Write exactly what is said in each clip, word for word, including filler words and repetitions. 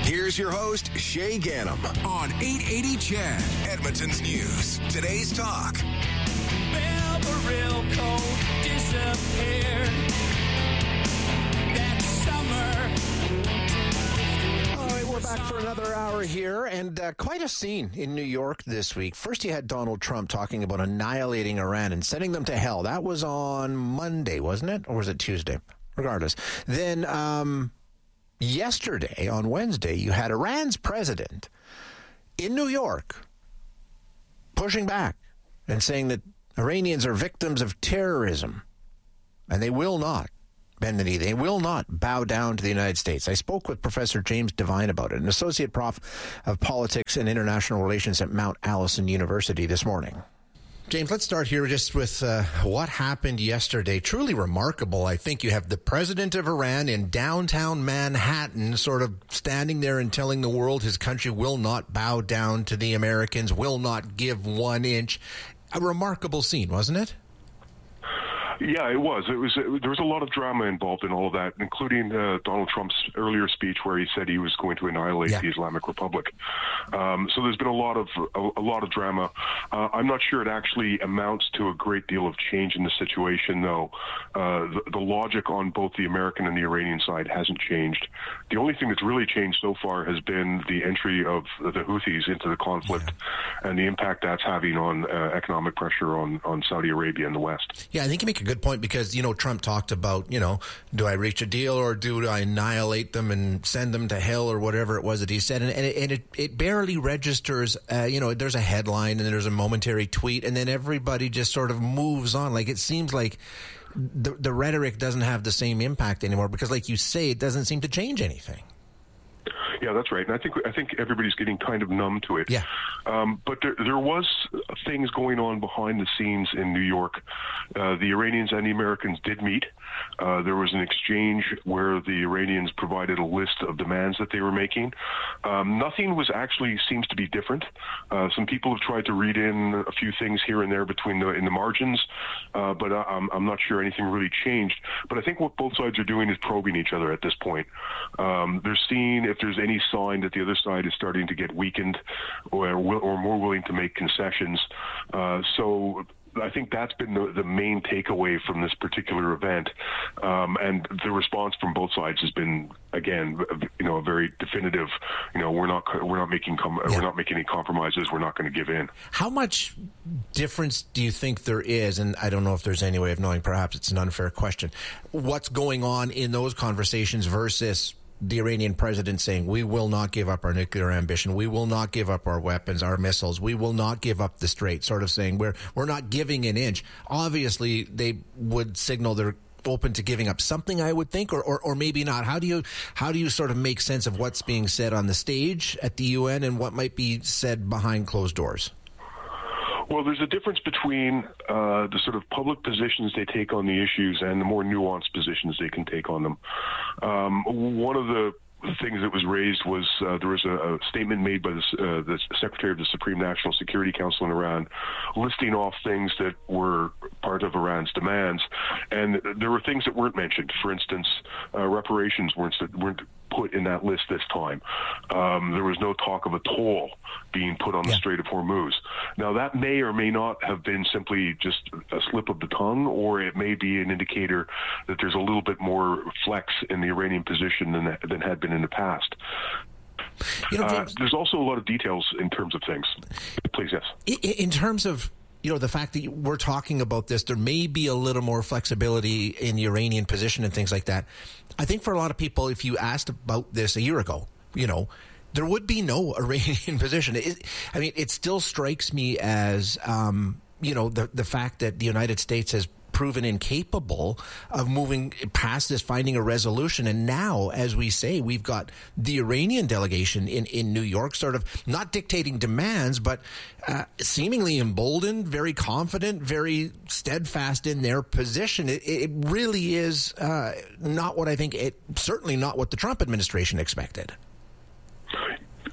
Here's your host, Shay Ganem, on eight eighty C H E D, Edmonton's News. Today's talk. Well, the real cold disappeared that summer. All right, we're back for another hour here, and uh, quite a scene in New York this week. First, you had Donald Trump talking about annihilating Iran and sending them to hell. That was on Monday, wasn't it? Or was it Tuesday? Regardless. Then, um... yesterday, on Wednesday, you had Iran's president in New York pushing back and saying that Iranians are victims of terrorism and they will not bend the knee. They will not bow down to the United States. I spoke with Professor James Devine about it, an associate prof of politics and international relations at Mount Allison University this morning. James, let's start here just with uh, what happened yesterday. Truly remarkable. I think you have the president of Iran in downtown Manhattan sort of standing there and telling the world his country will not bow down to the Americans, will not give one inch. A remarkable scene, wasn't it? Yeah, it was. It was. It, there was a lot of drama involved in all of that, including uh, Donald Trump's earlier speech where he said he was going to annihilate yeah. the Islamic Republic. Um, so there's been a lot of a, a lot of drama. Uh, I'm not sure it actually amounts to a great deal of change in the situation, though. Uh, the, the logic on both the American and the Iranian side hasn't changed. The only thing that's really changed so far has been the entry of the Houthis into the conflict yeah. and the impact that's having on uh, economic pressure on, on Saudi Arabia and the West. Yeah, I think you make a good point because, you know, Trump talked about, you know, do I reach a deal or do I annihilate them and send them to hell or whatever it was that he said. And, and, it, and it, it barely registers, uh, you know, there's a headline and there's a momentary tweet and then everybody just sort of moves on. Like it seems like the, the rhetoric doesn't have the same impact anymore because, like you say, it doesn't seem to change anything. Yeah, that's right. And I think I think everybody's getting kind of numb to it. Yeah. Um, but there, there was things going on behind the scenes in New York. Uh, the Iranians and the Americans did meet. Uh, there was an exchange where the Iranians provided a list of demands that they were making. Um, nothing was actually seems to be different. Uh, some people have tried to read in a few things here and there between the in the margins, uh, but I, I'm, I'm not sure anything really changed. But I think what both sides are doing is probing each other at this point. Um, they're seeing if there's any sign that the other side is starting to get weakened or, or more willing to make concessions. Uh, so I think that's been the, the main takeaway from this particular event. Um, and the response from both sides has been, again, you know, a very definitive, you know, we're not, we're not making, com- yeah. we're not making any compromises. We're not going to give in. How much difference do you think there is? And I don't know if there's any way of knowing, perhaps it's an unfair question, what's going on in those conversations versus the Iranian president saying, we will not give up our nuclear ambition. We will not give up our weapons, our missiles. We will not give up the Strait, sort of saying we're we're not giving an inch. Obviously, they would signal they're open to giving up something, I would think, or, or, or maybe not. How do you how do you sort of make sense of what's being said on the stage at the U N and what might be said behind closed doors? Well, there's a difference between uh, the sort of public positions they take on the issues and the more nuanced positions they can take on them. Um, one of the things that was raised was uh, there was a, a statement made by the, uh, the Secretary of the Supreme National Security Council in Iran listing off things that were part of Iran's demands. And there were things that weren't mentioned. For instance, uh, reparations weren't, weren't put in that list this time. Um, there was no talk of a toll being put on the yeah. Strait of Hormuz. Now, that may or may not have been simply just a slip of the tongue, or it may be an indicator that there's a little bit more flex in the Iranian position than, than had been in the past. You know, James, uh, there's also a lot of details in terms of things. Please, yes. In terms of, you know, the fact that we're talking about this, there may be a little more flexibility in the Iranian position and things like that. I think for a lot of people, if you asked about this a year ago, you know, there would be no Iranian position. It, I mean, it still strikes me as, um, you know, the the fact that the United States has proven incapable of moving past this, finding a resolution. And now, as we say, we've got the Iranian delegation in, in New York sort of not dictating demands, but uh, seemingly emboldened, very confident, very steadfast in their position. It, it really is uh, not what I think, it certainly not what the Trump administration expected.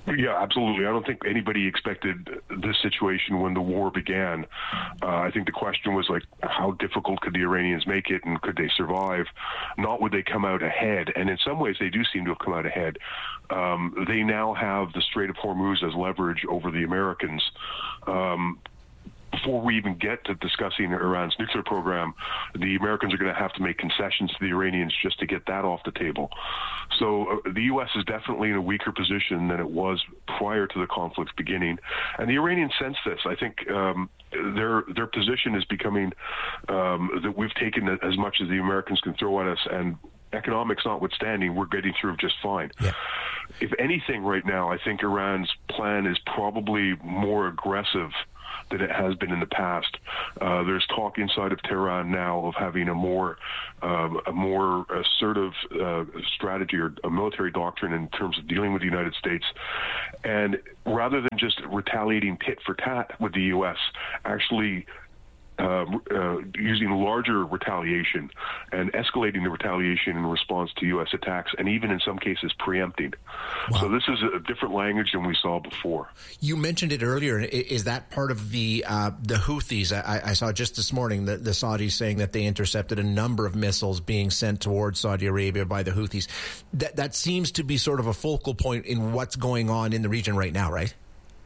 Yeah, absolutely. I don't think anybody expected this situation when the war began. Uh, I think the question was like, how difficult could the Iranians make it, and could they survive? Not would they come out ahead. And in some ways, they do seem to have come out ahead. Um, they now have the Strait of Hormuz as leverage over the Americans. Um, Before we even get to discussing Iran's nuclear program, the Americans are going to have to make concessions to the Iranians just to get that off the table. So uh, the U S is definitely in a weaker position than it was prior to the conflict's beginning. And the Iranians sense this. I think um, their their position is becoming um, that we've taken as much as the Americans can throw at us, and economics notwithstanding, we're getting through just fine. Yeah. If anything right now, I think Iran's plan is probably more aggressive than it has been in the past. Uh, there's talk inside of Tehran now of having a more um, a more assertive uh, strategy or a military doctrine in terms of dealing with the United States. And rather than just retaliating tit for tat with the U S, actually Uh, uh, using larger retaliation and escalating the retaliation in response to U S attacks, and even in some cases preempting. Wow. So this is a different language than we saw before. You mentioned it earlier. Is that part of the uh, the Houthis? I, I saw just this morning the, the Saudis saying that they intercepted a number of missiles being sent towards Saudi Arabia by the Houthis. That that seems to be sort of a focal point in what's going on in the region right now, right?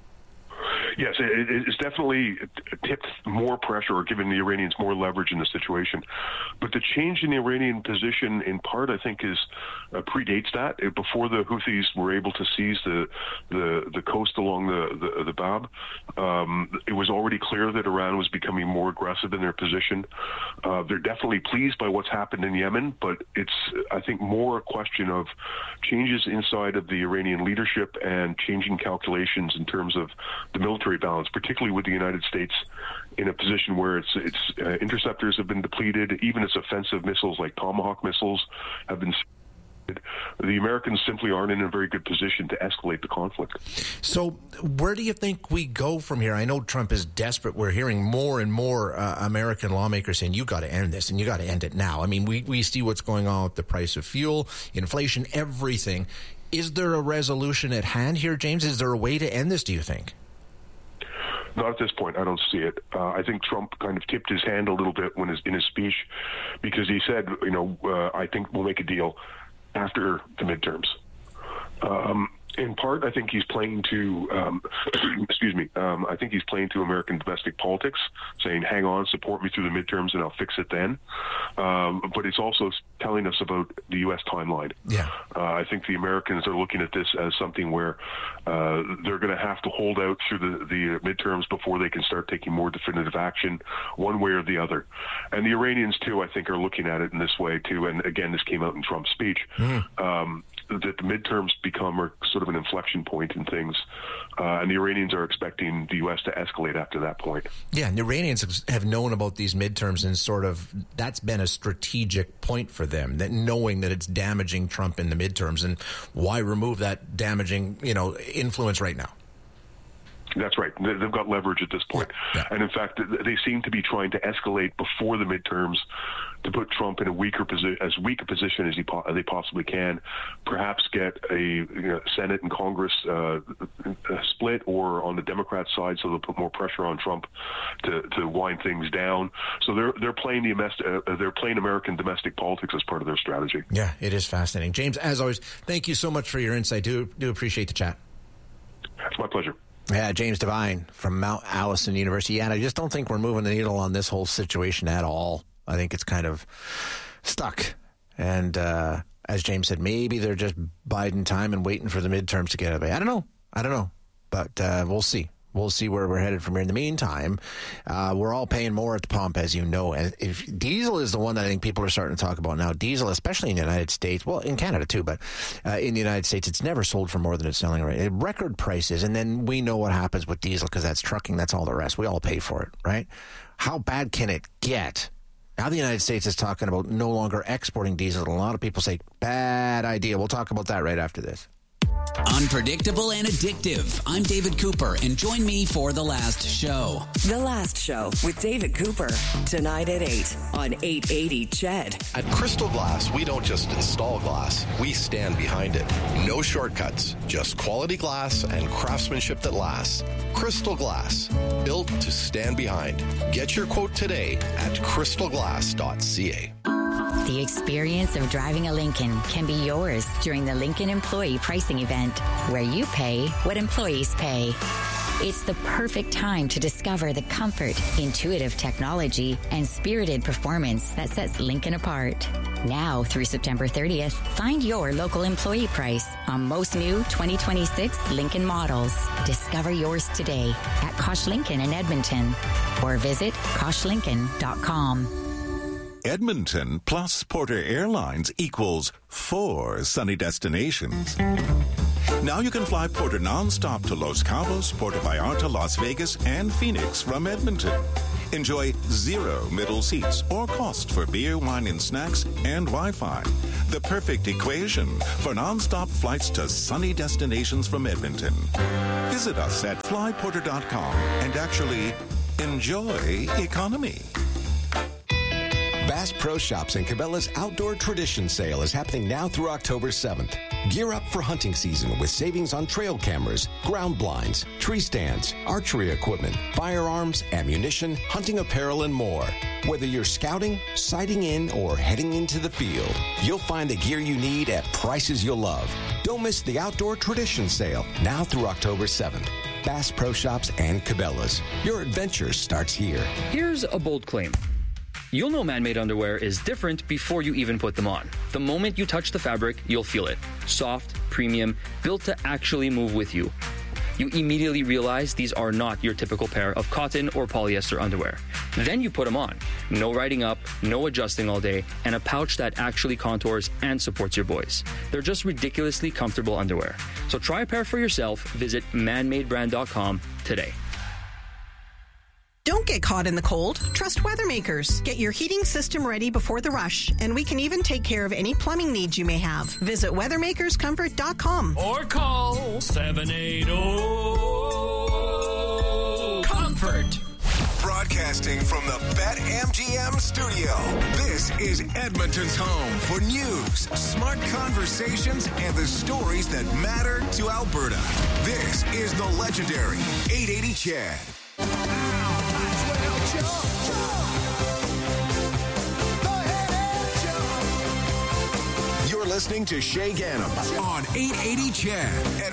Yes, it, it's definitely tipped more pressure or given the Iranians more leverage in the situation. But the change in the Iranian position, in part, I think, is uh, predates that. Before the Houthis were able to seize the the, the coast along the the, the Bab, um, it was already clear that Iran was becoming more aggressive in their position. Uh, they're definitely pleased by what's happened in Yemen, but it's, I think, more a question of changes inside of the Iranian leadership and changing calculations in terms of the military balance, particularly with the United States in a position where its its uh, interceptors have been depleted, even its offensive missiles like Tomahawk missiles have been. The Americans simply aren't in a very good position to escalate the conflict. So where do you think we go from here? I know Trump is desperate. We're hearing more and more uh, American lawmakers saying, you got to end this and you got to end it now. I mean, we, we see what's going on with the price of fuel, inflation, everything. Is there a resolution at hand here, James? Is there a way to end this, do you think? Not at this point. I don't see it. Uh, I think Trump kind of tipped his hand a little bit when his, in his speech, because he said, you know, uh, I think we'll make a deal after the midterms. Um, in part, I think he's playing to, um, excuse me, um, I think he's playing to American domestic politics, saying, hang on, support me through the midterms and I'll fix it then. Um, but it's also telling us about the U S timeline. Yeah. Uh, I think the Americans are looking at this as something where uh, they're going to have to hold out through the, the midterms before they can start taking more definitive action one way or the other. And the Iranians, too, I think, are looking at it in this way, too. And again, this came out in Trump's speech. Mm. Um, that the midterms become a, sort of an inflection point in things. Uh, and the Iranians are expecting the U S to escalate after that point. Yeah, and the Iranians have known about these midterms, and sort of that's been a strategic point for them, that knowing that it's damaging Trump in the midterms, and why remove that damaging, you know, influence right now? That's right. They've got leverage at this point. Yeah. And in fact, they seem to be trying to escalate before the midterms to put Trump in a weaker position, as weak a position as, he po- as they possibly can, perhaps get a you know, Senate and Congress uh, split, or on the Democrat side, so they'll put more pressure on Trump to, to wind things down. So they're they're playing the uh, they're playing American domestic politics as part of their strategy. Yeah, it is fascinating. James, as always, thank you so much for your insight. Do do appreciate the chat. It's my pleasure. Yeah, James Devine from Mount Allison University. Yeah, and I just don't think we're moving the needle on this whole situation at all. I think it's kind of stuck. And uh, as James said, maybe they're just biding time and waiting for the midterms to get away. I don't know. I don't know. But uh, we'll see. We'll see where we're headed from here. In the meantime, uh, we're all paying more at the pump, as you know. And if diesel is the one that I think people are starting to talk about now. Diesel, especially in the United States, well, in Canada too, but uh, in the United States, it's never sold for more than it's selling right. Record prices, and then we know what happens with diesel because that's trucking, that's all the rest. We all pay for it, right? How bad can it get? Now the United States is talking about no longer exporting diesel. A lot of people say, bad idea. We'll talk about that right after this. Unpredictable and addictive. I'm David Cooper, and join me for The Last Show. The Last Show with David Cooper. Tonight at eight on eight eighty C H E D. At Crystal Glass, we don't just install glass, we stand behind it. No shortcuts, just quality glass and craftsmanship that lasts. Crystal Glass, built to stand behind. Get your quote today at crystal glass dot c a. The experience of driving a Lincoln can be yours during the Lincoln Employee Pricing Event, where you pay what employees pay. It's the perfect time to discover the comfort, intuitive technology, and spirited performance that sets Lincoln apart. Now through September thirtieth, find your local employee price on most new twenty twenty-six Lincoln models. Discover yours today at Kosh Lincoln in Edmonton or visit kosh lincoln dot com. Edmonton plus Porter Airlines equals four sunny destinations. Now you can fly Porter nonstop to Los Cabos, Puerto Vallarta, Las Vegas, and Phoenix from Edmonton. Enjoy zero middle seats or cost for beer, wine, and snacks and Wi-Fi. The perfect equation for nonstop flights to sunny destinations from Edmonton. Visit us at fly porter dot com and actually enjoy economy. Bass Pro Shops and Cabela's Outdoor Tradition Sale is happening now through October seventh. Gear up for hunting season with savings on trail cameras, ground blinds, tree stands, archery equipment, firearms, ammunition, hunting apparel, and more. Whether you're scouting, sighting in, or heading into the field, you'll find the gear you need at prices you'll love. Don't miss the Outdoor Tradition Sale now through October seventh. Bass Pro Shops and Cabela's. Your adventure starts here. Here's a bold claim. You'll know man-made underwear is different before you even put them on. The moment you touch the fabric, you'll feel it. Soft, premium, built to actually move with you. You immediately realize these are not your typical pair of cotton or polyester underwear. Then you put them on. No riding up, no adjusting all day, and a pouch that actually contours and supports your boys. They're just ridiculously comfortable underwear. So try a pair for yourself. Visit man made brand dot com today. Don't get caught in the cold. Trust Weathermakers. Get your heating system ready before the rush, and we can even take care of any plumbing needs you may have. Visit weathermakers comfort dot com. Or call seven eight zero comfort. Broadcasting from the BetMGM studio, this is Edmonton's home for news, smart conversations, and the stories that matter to Alberta. This is the legendary eight eighty C H E D. You're listening to Shay Ganem on eight eighty C H E D.